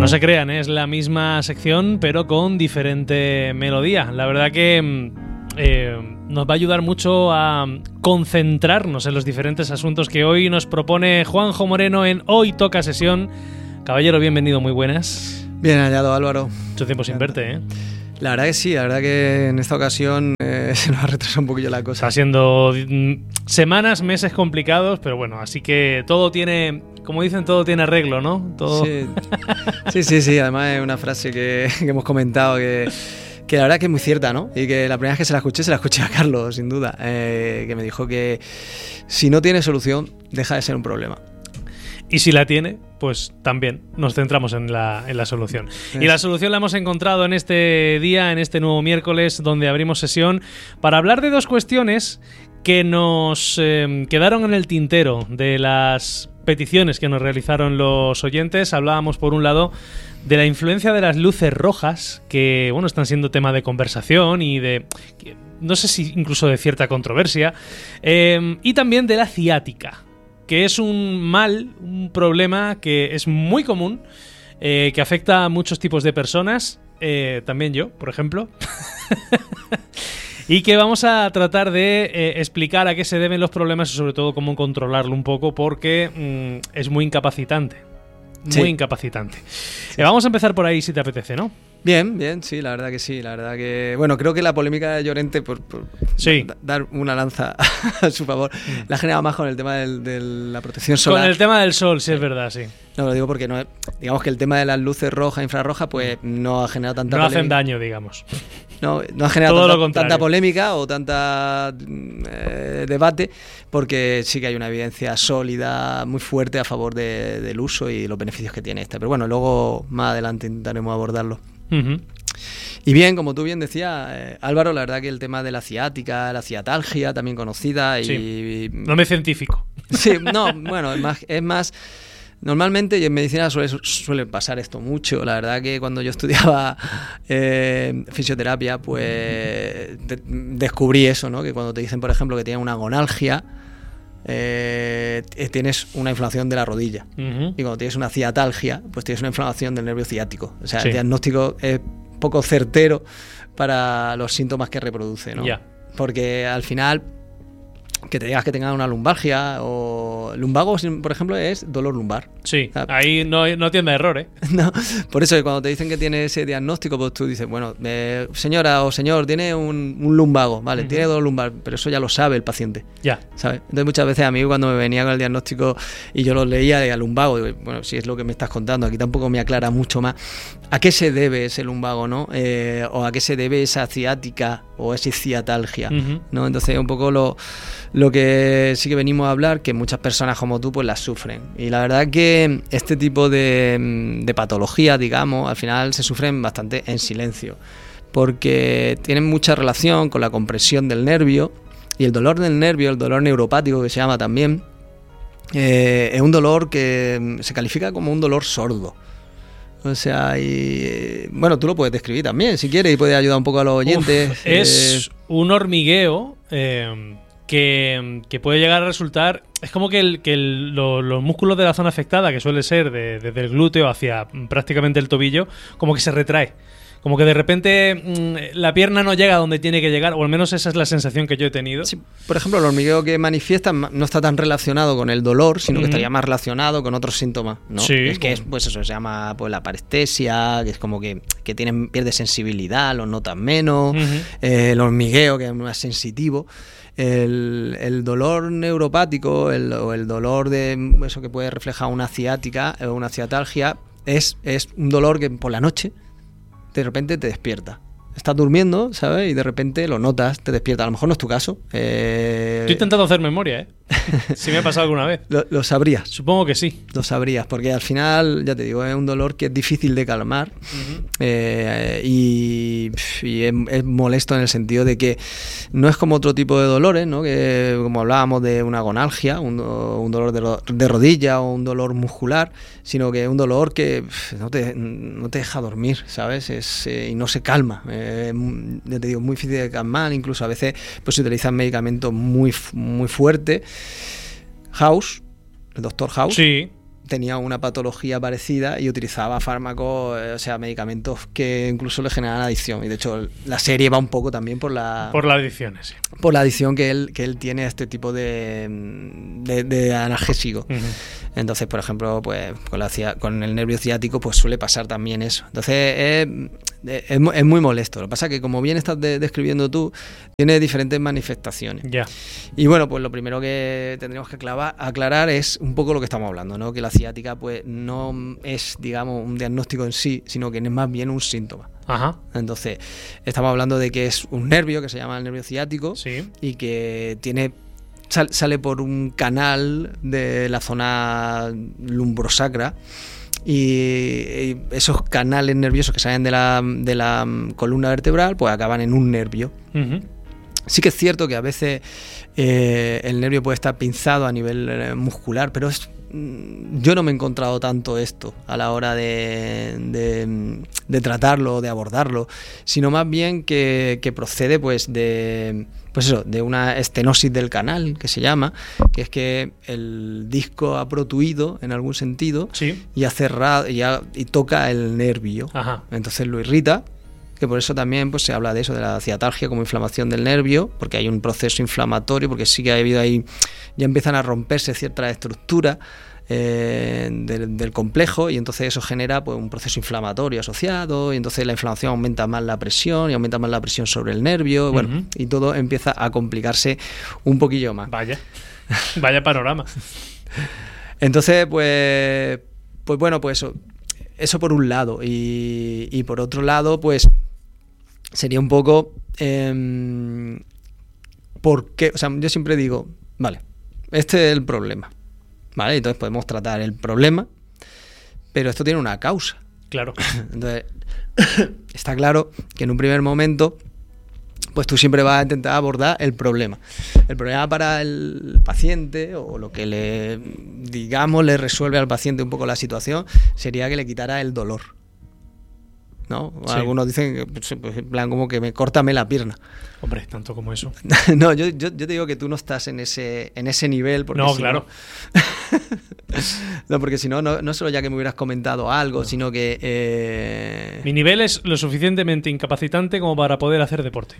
No se crean, es la misma sección pero con diferente melodía. La verdad que nos va a ayudar mucho a concentrarnos en los diferentes asuntos que hoy nos propone Juanjo Moreno en Hoy Toca Sesión. Caballero, bienvenido, muy buenas. Bien hallado, Álvaro. Mucho tiempo sin verte, ¿eh? La verdad que sí, la verdad que en esta ocasión se nos ha retrasado un poquillo la cosa. Está siendo semanas, meses complicados, pero bueno, así que todo tiene, como dicen, todo tiene arreglo, ¿no? Todo... Sí. Además es una frase que hemos comentado que la verdad que es muy cierta, ¿no? Y que la primera vez que se la escuché a Carlos, sin duda, que me dijo que si no tiene solución, deja de ser un problema. Y si la tiene, pues también nos centramos en la solución. Y la solución la hemos encontrado en este día, en este nuevo miércoles, donde abrimos sesión para hablar de dos cuestiones que nos quedaron en el tintero de las peticiones que nos realizaron los oyentes. Hablábamos, por un lado, de la influencia de las luces rojas, que bueno, están siendo tema de conversación y de, no sé si incluso de cierta controversia, y también de la ciática, que es un problema que es muy común, que afecta a muchos tipos de personas, también yo, por ejemplo, y que vamos a tratar de explicar a qué se deben los problemas y sobre todo cómo controlarlo un poco, porque es muy incapacitante. Muy incapacitante. Vamos a empezar por ahí, si te apetece, ¿no? Bien, sí, la verdad que sí. La verdad que, bueno, creo que la polémica de Llorente, por dar una lanza a su favor, la ha generado más con el tema de la protección solar. Con el tema del sol, sí, es verdad, sí. No, lo digo porque no, digamos que el tema de las luces rojas, infrarrojas, pues no ha generado tanta polémica. No hacen daño, digamos. No ha generado tanta polémica o tanta debate, porque sí que hay una evidencia sólida, muy fuerte a favor del uso y los beneficios que tiene este. Pero bueno, luego más adelante intentaremos abordarlo. Uh-huh. Y bien, como tú bien decías, Álvaro, la verdad que el tema de la ciática, la ciatalgia, también conocida. Sí. Nombre científico. Sí, no, bueno, es más normalmente y en medicina suele pasar esto mucho. La verdad que cuando yo estudiaba fisioterapia, pues descubrí eso, ¿no? Que cuando te dicen, por ejemplo, que tienes una gonalgia, tienes una inflamación de la rodilla. Uh-huh. Y cuando tienes una ciatalgia, pues tienes una inflamación del nervio ciático. O sea, sí. El diagnóstico es poco certero para los síntomas que reproduce, ¿no? Yeah. Porque al final, que te digas que tengas una lumbalgia o lumbago, por ejemplo, es dolor lumbar. Sí, ahí no tiene error, ¿eh? No, por eso que cuando te dicen que tiene ese diagnóstico, pues tú dices, bueno, señora o señor, tiene un lumbago, vale, tiene dolor lumbar, pero eso ya lo sabe el paciente. Ya. ¿Sabes? Entonces muchas veces a mí cuando me venía con el diagnóstico y yo lo leía de lumbago, digo, bueno, si es lo que me estás contando, aquí tampoco me aclara mucho más a qué se debe ese lumbago, ¿no? O a qué se debe esa ciática o esa ciatalgia, ¿no? Entonces un poco lo que sí que venimos a hablar, que muchas personas como tú pues las sufren. Y la verdad que este tipo de patologías, digamos, al final se sufren bastante en silencio, porque tienen mucha relación con la compresión del nervio y el dolor del nervio, el dolor neuropático que se llama también, es un dolor que se califica como un dolor sordo. O sea, y bueno, tú lo puedes describir también, si quieres, y puedes ayudar un poco a los oyentes. Es un hormigueo que puede llegar a resultar... Es como que los músculos de la zona afectada, que suele ser desde el glúteo hacia prácticamente el tobillo, como que se retrae. Como que de repente la pierna no llega a donde tiene que llegar, o al menos esa es la sensación que yo he tenido. Sí, por ejemplo, el hormigueo que manifiesta no está tan relacionado con el dolor, sino que estaría más relacionado con otros síntomas, ¿no? Sí, es que pues eso se llama pues la parestesia, que es como que pierde sensibilidad, lo notas menos, el hormigueo, que es más sensitivo. El dolor neuropático o el dolor de eso que puede reflejar una ciática o una ciatalgia es un dolor que por la noche de repente te despierta. Estás durmiendo, ¿sabes? Y de repente lo notas, te despierta. A lo mejor no es tu caso. Estoy intentando hacer memoria, ¿eh? Si me ha pasado alguna vez. Lo sabrías. Supongo que sí. Lo sabrías, porque al final, ya te digo, es un dolor que es difícil de calmar. Y es molesto en el sentido de que no es como otro tipo de dolores, ¿no? Que como hablábamos de una gonalgia, un dolor de rodilla o un dolor muscular, sino que es un dolor que no te deja dormir, ¿sabes? Y no se calma. Ya te digo, muy difícil de calmar. Incluso a veces pues se utilizan medicamentos muy, muy fuertes. El doctor House, sí, tenía una patología parecida y utilizaba fármacos, medicamentos que incluso le generaban adicción. Y de hecho la serie va un poco también por las adicciones, sí. Por la adicción que él tiene a este tipo de analgésico. Uh-huh. Entonces, por ejemplo, pues con el nervio ciático pues suele pasar también eso. Entonces es muy molesto. Lo que pasa es que, como bien estás describiendo tú, tiene diferentes manifestaciones. Ya. Y bueno, pues lo primero que tendríamos que aclarar es un poco lo que estamos hablando, ¿no? Que la ciática pues no es, digamos, un diagnóstico en sí, sino que es más bien un síntoma. Ajá. Entonces, estamos hablando de que es un nervio que se llama el nervio ciático, sí, y que sale por un canal de la zona lumbrosacra, y esos canales nerviosos que salen de la columna vertebral pues acaban en un nervio. Uh-huh. Sí que es cierto que a veces el nervio puede estar pinzado a nivel muscular, pero yo no me he encontrado tanto esto a la hora de tratarlo, de abordarlo, sino más bien que procede de una estenosis del canal, que se llama, que es que el disco ha protuido en algún sentido, sí, y ha cerrado y toca el nervio. Ajá. Entonces lo irrita, que por eso también pues se habla de eso, de la ciatalgia como inflamación del nervio, porque hay un proceso inflamatorio, porque sí que ha habido ahí, ya empiezan a romperse ciertas estructuras del complejo, y entonces eso genera pues un proceso inflamatorio asociado, y entonces la inflamación aumenta más la presión, y aumenta más la presión sobre el nervio. Uh-huh. Bueno, y todo empieza a complicarse un poquillo más. Vaya panorama. Entonces pues bueno, pues eso por un lado, y por otro lado pues sería un poco ¿por qué? O sea, yo siempre digo, vale, este es el problema, ¿vale? Entonces podemos tratar el problema, pero esto tiene una causa. Claro. Entonces, está claro que en un primer momento pues tú siempre vas a intentar abordar el problema. El problema para el paciente, o lo que le resuelve al paciente un poco la situación, sería que le quitara el dolor, ¿no? Sí. Algunos dicen que, pues, en plan, como que córtame la pierna. Hombre, tanto como eso. No, yo te digo que tú no estás en ese nivel. Porque no, claro. No, porque si no solo ya que me hubieras comentado algo, no, sino que... Mi nivel es lo suficientemente incapacitante como para poder hacer deporte.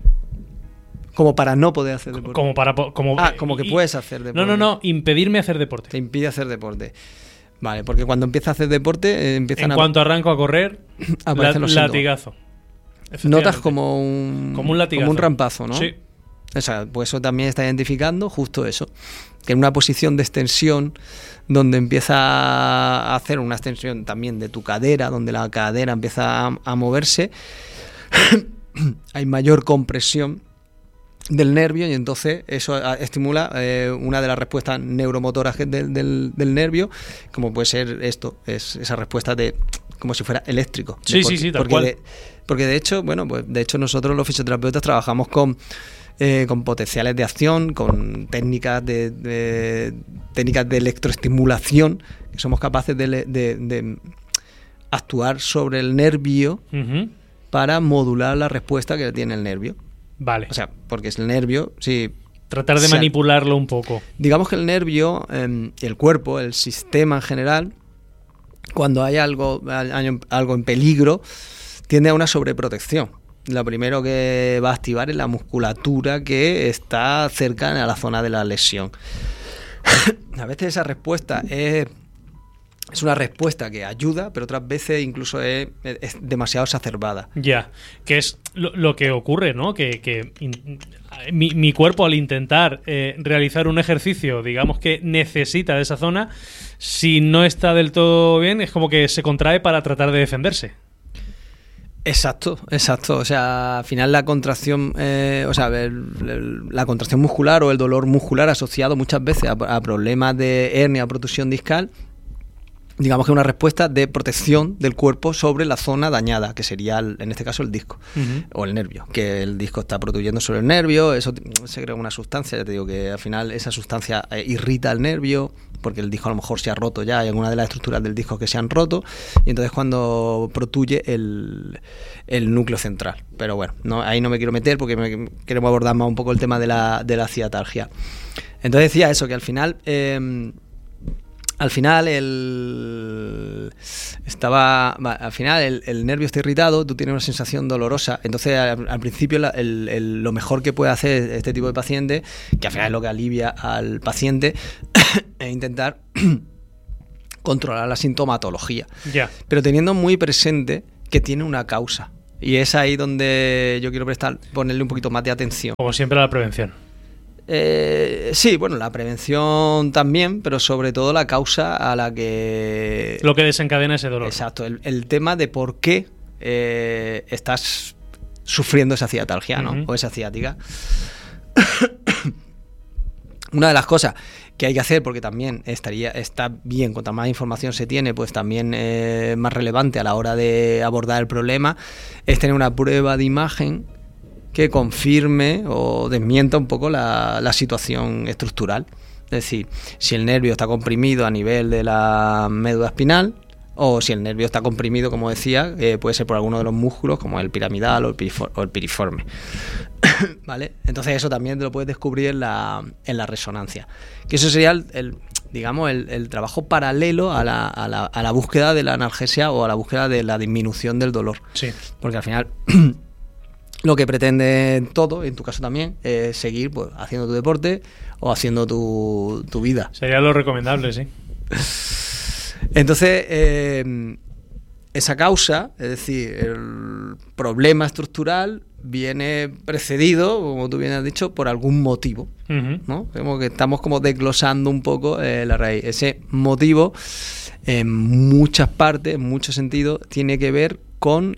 Como para no poder hacer deporte. Como que puedes hacer deporte. No, impedirme hacer deporte. Te impide hacer deporte. Vale, porque cuando empiezas a hacer deporte en cuanto arranco a correr, latigazo. Notas como un latigazo, como un rampazo, ¿no? Sí. O sea, pues eso también está identificando justo eso, que en una posición de extensión donde empieza a hacer una extensión también de tu cadera, donde la cadera empieza a moverse, hay mayor compresión del nervio, y entonces eso estimula una de las respuestas neuromotoras del nervio, como puede ser esa respuesta de como si fuera eléctrico. Sí, tal cual. Porque de hecho, nosotros los fisioterapeutas trabajamos con potenciales de acción, con técnicas de electroestimulación, que somos capaces de actuar sobre el nervio, uh-huh, para modular la respuesta que tiene el nervio. Vale. O sea, porque es el nervio, sí. Tratar de manipularlo un poco. Digamos que el nervio, el cuerpo, el sistema en general, cuando hay algo en peligro, tiende a una sobreprotección. Lo primero que va a activar es la musculatura que está cercana a la zona de la lesión. A veces esa respuesta es una respuesta que ayuda, pero otras veces incluso es demasiado exacerbada. Ya, que es lo que ocurre, ¿no? Que mi cuerpo, al intentar realizar un ejercicio, digamos que necesita de esa zona, si no está del todo bien, es como que se contrae para tratar de defenderse. Exacto. O sea, al final la contracción, la contracción muscular o el dolor muscular asociado muchas veces a problemas de hernia o protusión discal, digamos que es una respuesta de protección del cuerpo sobre la zona dañada, que sería en este caso el disco, uh-huh, o el nervio, que el disco está protuyendo sobre el nervio, eso se crea una sustancia, ya te digo que al final esa sustancia irrita el nervio, porque el disco a lo mejor se ha roto ya, hay alguna de las estructuras del disco que se han roto, y entonces cuando protuye el núcleo central. Pero bueno, ahí no me quiero meter porque queremos abordar más un poco el tema de la ciatalgia. Entonces decía eso, que al final al final el nervio está irritado, tú tienes una sensación dolorosa, entonces al principio lo mejor que puede hacer este tipo de paciente, que al final es lo que alivia al paciente, es intentar controlar la sintomatología, pero teniendo muy presente que tiene una causa, y es ahí donde yo quiero ponerle un poquito más de atención. Como siempre, a la prevención. Sí, bueno, la prevención también, pero sobre todo la causa a la que... Lo que desencadena ese dolor. Exacto, el tema de por qué estás sufriendo esa ciatalgia, ¿no? O esa ciática. Una de las cosas que hay que hacer, porque también está bien, cuanta más información se tiene, pues también es más relevante a la hora de abordar el problema, es tener una prueba de imagen que confirme o desmienta un poco la situación estructural. Es decir, si el nervio está comprimido a nivel de la médula espinal, o si el nervio está comprimido, como decía, puede ser por alguno de los músculos, como el piramidal o el piriforme. ¿Vale? Entonces eso también te lo puedes descubrir en la resonancia. Que eso sería el trabajo paralelo a la búsqueda de la analgesia o a la búsqueda de la disminución del dolor. Sí. Porque al final... Lo que pretende todo, en tu caso también, es seguir pues, haciendo tu deporte o haciendo tu vida. Sería lo recomendable, sí. Entonces, esa causa, es decir, el problema estructural viene precedido, como tú bien has dicho, por algún motivo, ¿no? Como que estamos como desglosando un poco la raíz. Ese motivo, en muchas partes, en muchos sentidos, tiene que ver con...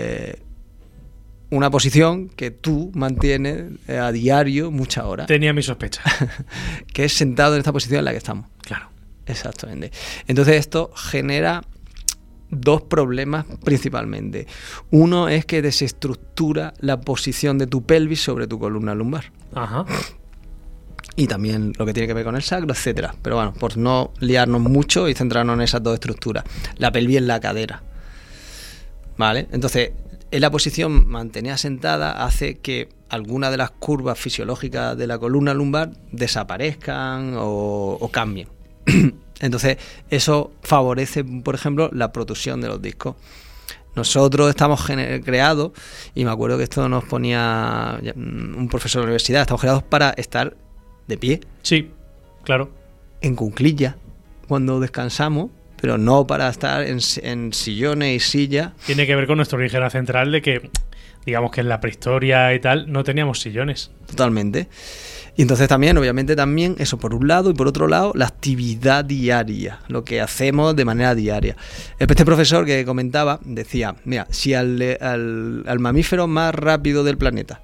una posición que tú mantienes a diario muchas horas. Tenía mi sospecha. Que es sentado en esta posición en la que estamos. Claro. Exactamente. Entonces esto genera dos problemas principalmente. Uno es que desestructura la posición de tu pelvis sobre tu columna lumbar. Ajá. Y también lo que tiene que ver con el sacro, etcétera. Pero bueno, por no liarnos mucho y centrarnos en esas dos estructuras. La pelvis es la cadera. ¿Vale? Entonces... en la posición mantenida sentada hace que algunas de las curvas fisiológicas de la columna lumbar desaparezcan o cambien. Entonces, eso favorece, por ejemplo, la protusión de los discos. Nosotros estamos creados, y me acuerdo que esto nos ponía un profesor de la universidad, estamos creados para estar de pie. Sí, claro. En cuclillas, cuando descansamos, pero no para estar en sillones y sillas. Tiene que ver con nuestro origen central de que, digamos que en la prehistoria y tal, no teníamos sillones. Totalmente. Y entonces también, obviamente también, eso por un lado, y por otro lado, la actividad diaria, lo que hacemos de manera diaria. Este profesor que comentaba decía, mira, si al mamífero más rápido del planeta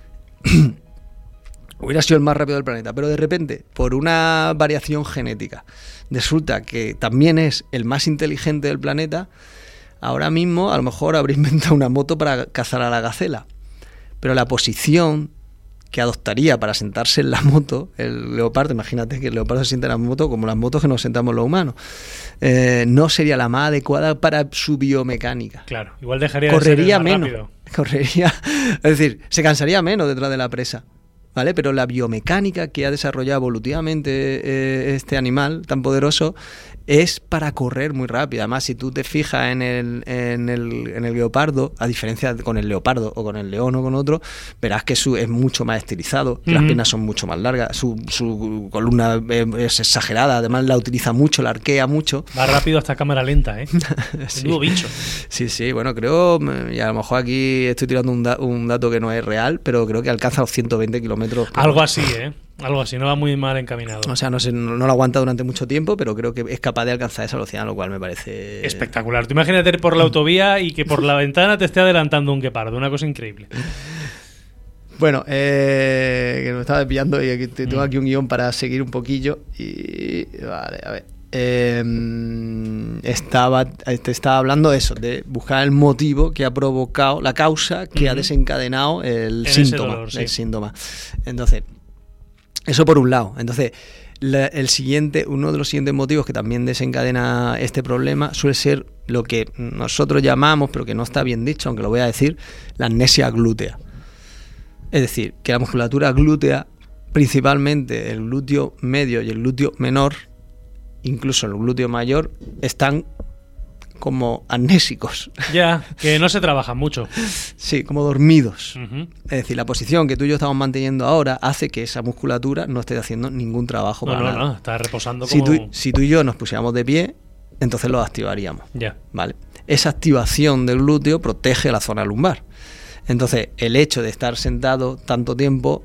hubiera sido el más rápido del planeta, pero de repente, por una variación genética, resulta que también es el más inteligente del planeta, ahora mismo a lo mejor habría inventado una moto para cazar a la gacela. Pero la posición que adoptaría para sentarse en la moto, el leopardo, imagínate que el leopardo se sienta en la moto como las motos que nos sentamos los humanos, no sería la más adecuada para su biomecánica. Claro, igual dejaría correría de ser menos, rápido. Correría, es decir, se cansaría menos detrás de la presa. ¿Vale? Pero la biomecánica que ha desarrollado evolutivamente este animal tan poderoso es para correr muy rápido. Además, si tú te fijas en el leopardo, a diferencia con el leopardo o con el león o con otro, verás que es mucho más estilizado, que las piernas son mucho más largas, su columna es exagerada, además la utiliza mucho, la arquea mucho. Va rápido hasta cámara lenta, ¿eh? Sí. Nuevo bicho. Sí, bueno, creo, y a lo mejor aquí estoy tirando un dato que no es real, pero creo que alcanza los 120 kilómetros. Algo así, ¿eh? Algo así, no va muy mal encaminado. O sea, no lo aguanta durante mucho tiempo, pero creo que es capaz de alcanzar esa velocidad, lo cual me parece... espectacular. Tú imagínate ir por la autovía y que por la ventana te esté adelantando un guepardo, una cosa increíble. Bueno, que me estaba desviando y aquí tengo aquí un guión para seguir un poquillo y... Vale, a ver... te estaba hablando de eso, de buscar el motivo que ha provocado, la causa que ha desencadenado el síntoma. Dolor, sí. El síntoma. Entonces, eso por un lado. Entonces, uno de los siguientes motivos que también desencadena este problema suele ser lo que nosotros llamamos, pero que no está bien dicho, aunque lo voy a decir, la amnesia glútea. Es decir, que la musculatura glútea, principalmente el glúteo medio y el glúteo menor, incluso el glúteo mayor, están como amnésicos. Ya, que no se trabaja mucho. Sí, como dormidos. Es decir, la posición que tú y yo estamos manteniendo ahora hace que esa musculatura no esté haciendo ningún trabajo para nada. No, está reposando Si tú y yo nos pusiéramos de pie, entonces lo activaríamos. Ya. ¿Vale? Esa activación del glúteo protege la zona lumbar. Entonces, el hecho de estar sentado tanto tiempo